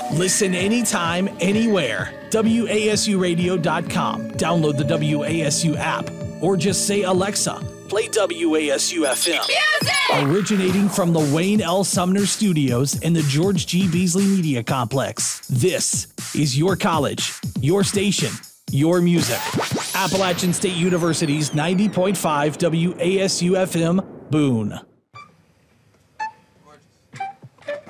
Listen anytime, anywhere. WASUradio.com. Download the WASU app or just say, Alexa, play WASU FM. Music! Originating from the Wayne L. Sumner Studios in the George G. Beasley Media Complex. This is your college, your station, your music. Appalachian State University's 90.5 WASU FM, Boone.